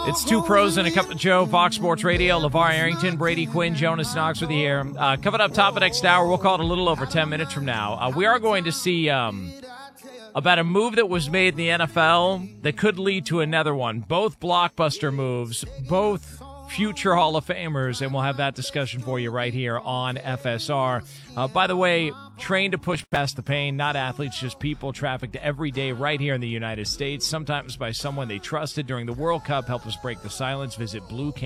It's Two Pros and a Cup of Joe, Fox Sports Radio. LeVar Arrington, Brady Quinn, Jonas Knox with you here. Coming up top of next hour, we'll call it a little over 10 minutes from now. We are going to see about a move that was made in the NFL that could lead to another one. Both blockbuster moves, both future Hall of Famers, and we'll have that discussion for you right here on FSR. By the way, trained to push past the pain, not athletes, just people trafficked every day right here in the United States, sometimes by someone they trusted during the World Cup. Help us break the silence. Visit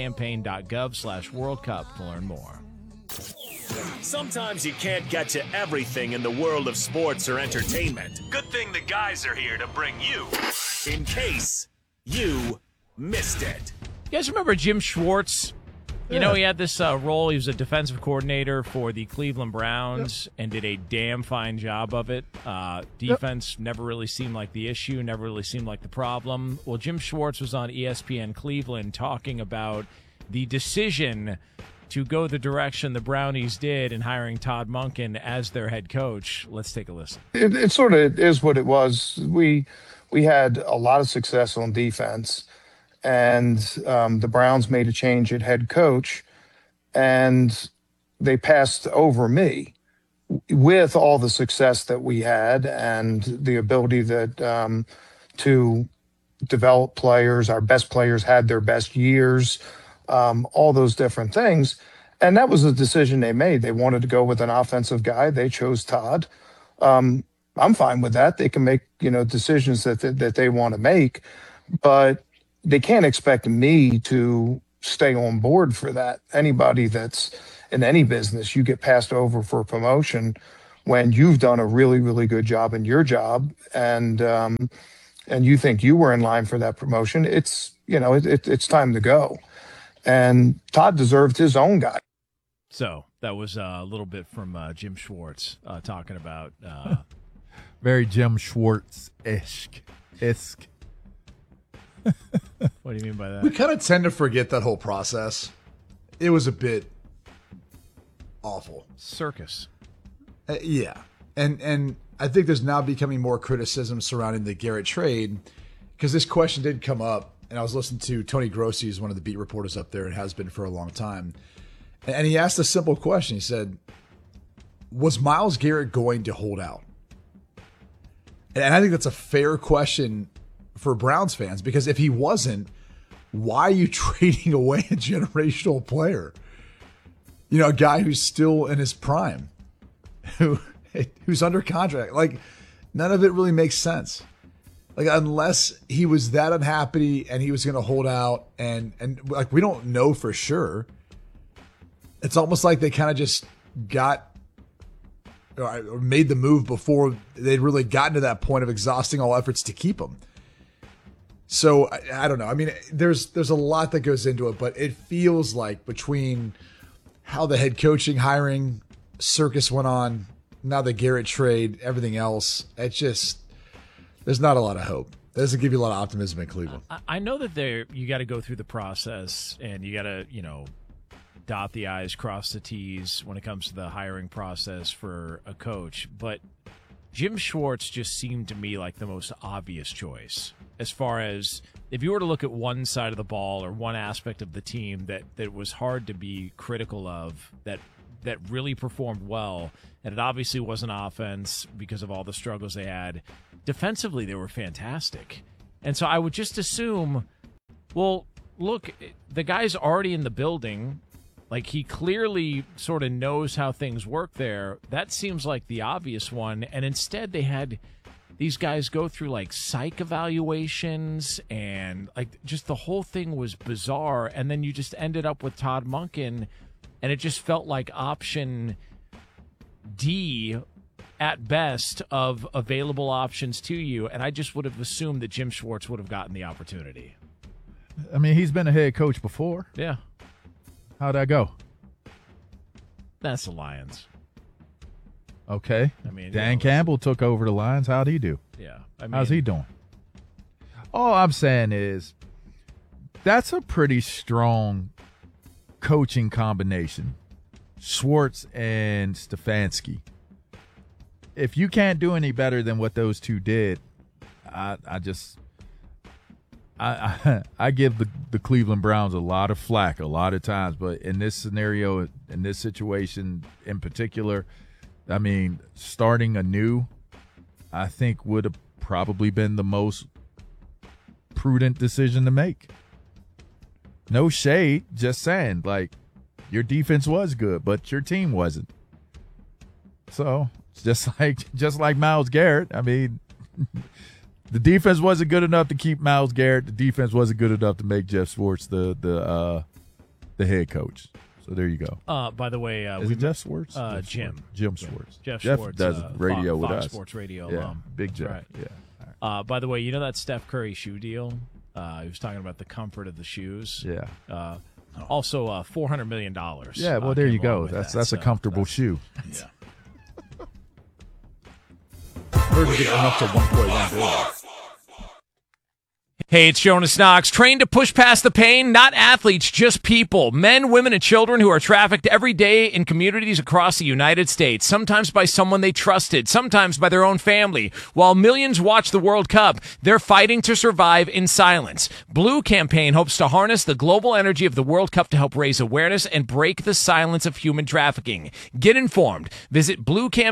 bluecampaign.gov/World Cup to learn more. Sometimes you can't get to everything in the world of sports or entertainment. Good thing the guys are here to bring you, in case you missed it. You guys remember Jim Schwartz? You know, he had this role. He was a defensive coordinator for the Cleveland Browns and did a damn fine job of it. Defense never really seemed like the issue, never really seemed like the problem. Well, Jim Schwartz was on ESPN Cleveland talking about the decision to go the direction the Brownies did in hiring Todd Monken as their head coach. Let's take a listen. It sort of is what it was. We had a lot of success on defense. And the Browns made a change at head coach, and they passed over me with all the success that we had and the ability that to develop players. Our best players had their best years, all those different things. And that was the decision they made. They wanted to go with an offensive guy. They chose Todd. I'm fine with that. They can make, decisions that they want to make, but they can't expect me to stay on board for that. Anybody that's in any business, you get passed over for a promotion when you've done a really, really good job in your job, and you think you were in line for that promotion. It's it's time to go, and Todd deserved his own guy. So that was a little bit from Jim Schwartz talking about very Jim Schwartz-esque. What do you mean by that? We kind of tend to forget that whole process. It was a bit awful. Circus. Yeah. And I think there's now becoming more criticism surrounding the Garrett trade because this question did come up, and I was listening to Tony Grossi, who's one of the beat reporters up there and has been for a long time. And he asked a simple question. He said, was Myles Garrett going to hold out? And I think that's a fair question for Browns fans, because if he wasn't, why are you trading away a generational player? A guy who's still in his prime, who's under contract. Like, none of it really makes sense. Like, unless he was that unhappy and he was going to hold out, and like, we don't know for sure. It's almost like they kind of just made the move before they'd really gotten to that point of exhausting all efforts to keep him. So I don't know. I mean, there's a lot that goes into it, but it feels like between how the head coaching hiring circus went on, now the Garrett trade, everything else, there's not a lot of hope. That doesn't give you a lot of optimism in Cleveland. I know that you got to go through the process, and you got to, dot the I's, cross the T's when it comes to the hiring process for a coach. But Jim Schwartz just seemed to me like the most obvious choice, as far as if you were to look at one side of the ball or one aspect of the team that was hard to be critical of, that really performed well, and it obviously wasn't offense because of all the struggles they had. Defensively, they were fantastic. And so I would just assume, well, look, the guy's already in the building. Like, he clearly sort of knows how things work there. That seems like the obvious one. And instead they had these guys go through, like, psych evaluations, and, like, just the whole thing was bizarre. And then you just ended up with Todd Monken, and it just felt like option D at best of available options to you. And I just would have assumed that Jim Schwartz would have gotten the opportunity. I mean, he's been a head coach before. Yeah. How'd that go? That's the Lions. Okay. I mean, Dan Campbell took over the Lions. How'd he do? Yeah. How's he doing? All I'm saying is that's a pretty strong coaching combination, Schwartz and Stefanski. If you can't do any better than what those two did, I I give the Cleveland Browns a lot of flack a lot of times, but in this scenario, in this situation in particular, I mean, starting anew, I think would have probably been the most prudent decision to make. No shade, just saying, like, your defense was good, but your team wasn't. So it's just like Myles Garrett. I mean, the defense wasn't good enough to keep Myles Garrett. The defense wasn't good enough to make Jeff Schwartz the head coach. So there you go. By the way, is it Jeff Schwartz? Jim Schwartz. Jeff Schwartz does radio with Fox us. Sports Radio Yeah, alum. Big Jeff. Right. Yeah. By the way, you know that Steph Curry shoe deal? He was talking about the comfort of the shoes. Yeah. Also, $400 million. Yeah. Well, there you came go. along with That's that, a comfortable shoe. Yeah. Heard you get up to $1.1 billion. Hey, it's Jonas Knox. Trained to push past the pain? Not athletes, just people. Men, women, and children who are trafficked every day in communities across the United States. Sometimes by someone they trusted, sometimes by their own family. While millions watch the World Cup, they're fighting to survive in silence. Blue Campaign hopes to harness the global energy of the World Cup to help raise awareness and break the silence of human trafficking. Get informed. Visit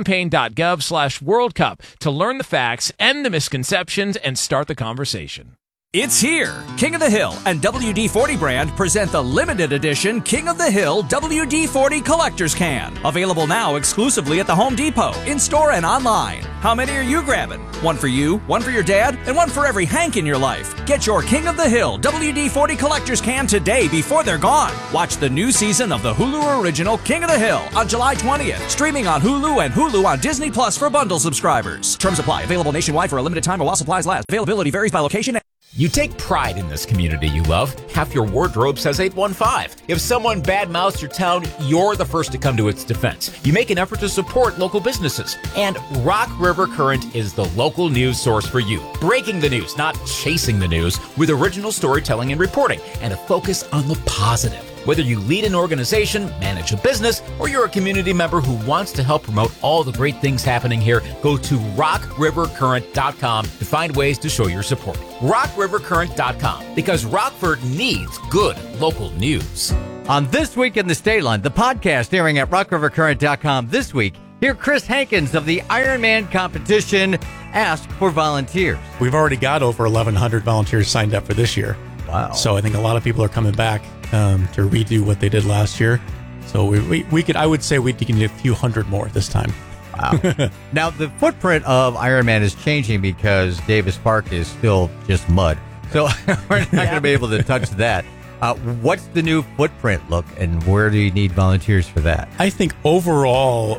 bluecampaign.gov/World Cup to learn the facts, end the misconceptions, and start the conversation. It's here. King of the Hill and WD-40 brand present the limited edition King of the Hill WD-40 Collector's Can. Available now exclusively at the Home Depot, in-store and online. How many are you grabbing? One for you, one for your dad, and one for every Hank in your life. Get your King of the Hill WD-40 Collector's Can today before they're gone. Watch the new season of the Hulu original King of the Hill on July 20th. Streaming on Hulu and Hulu on Disney Plus for bundle subscribers. Terms apply. Available nationwide for a limited time while supplies last. Availability varies by location. You take pride in this community you love. Half your wardrobe says 815. If someone badmouths your town, you're the first to come to its defense. You make an effort to support local businesses. And Rock River Current is the local news source for you. Breaking the news, not chasing the news, with original storytelling and reporting, and a focus on the positive. Whether you lead an organization, manage a business, or you're a community member who wants to help promote all the great things happening here, go to rockrivercurrent.com to find ways to show your support. rockrivercurrent.com, because Rockford needs good local news. On This Week in the State Line, the podcast airing at rockrivercurrent.com this week, hear Chris Hankins of the Ironman competition ask for volunteers. We've already got over 1,100 volunteers signed up for this year. Wow. So I think a lot of people are coming back to redo what they did last year. So we could, I would say we can do a few hundred more this time. Wow. Now, the footprint of Ironman is changing because Davis Park is still just mud. So we're not going to be able to touch that. What's the new footprint look, and where do you need volunteers for that? I think overall,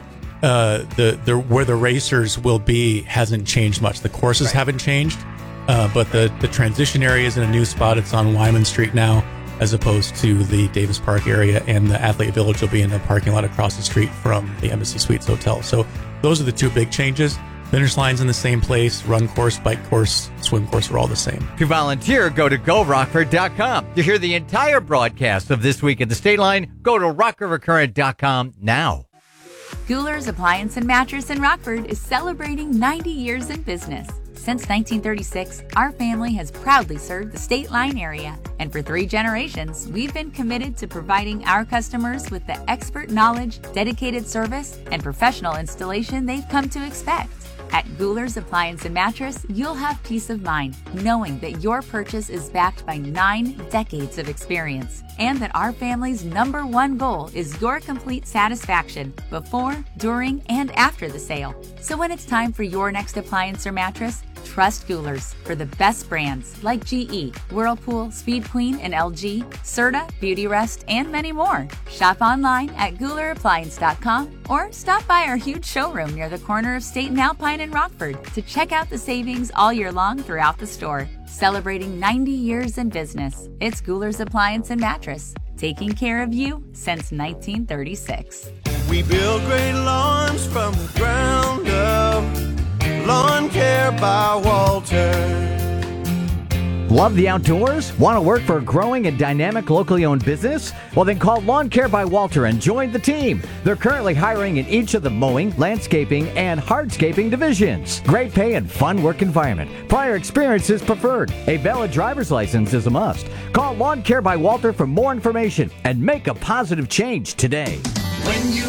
where the racers will be hasn't changed much. The courses haven't changed, but the transition area is in a new spot. It's on Wyman Street now, as opposed to the Davis Park area, and the Athlete Village will be in the parking lot across the street from the Embassy Suites Hotel. So those are the two big changes. Finish line's in the same place. Run course, bike course, swim course are all the same. To volunteer, go to GoRockford.com. To hear the entire broadcast of This Week at the State Line, go to RockRiverCurrent.com now. Goulers Appliance and Mattress in Rockford is celebrating 90 years in business. Since 1936, our family has proudly served the State Line area, and for 3 generations, we've been committed to providing our customers with the expert knowledge, dedicated service, and professional installation they've come to expect. At Goulers Appliance and Mattress, you'll have peace of mind knowing that your purchase is backed by 9 decades of experience, and that our family's #1 goal is your complete satisfaction before, during, and after the sale. So when it's time for your next appliance or mattress, trust Goulers for the best brands like GE, Whirlpool, Speed Queen, and LG, Serta, Beautyrest, and many more. Shop online at GoulerAppliance.com or stop by our huge showroom near the corner of State and Alpine in Rockford to check out the savings all year long throughout the store. Celebrating 90 years in business, it's Goulers Appliance and Mattress, taking care of you since 1936. We build great lawns from the ground up. Lawn Care by Walter. Love the outdoors? Want to work for a growing and dynamic locally owned business? Well, then call Lawn Care by Walter and join the team. They're currently hiring in each of the mowing, landscaping, and hardscaping divisions. Great pay and fun work environment. Prior experience is preferred. A valid driver's license is a must. Call Lawn Care by Walter for more information and make a positive change today. When you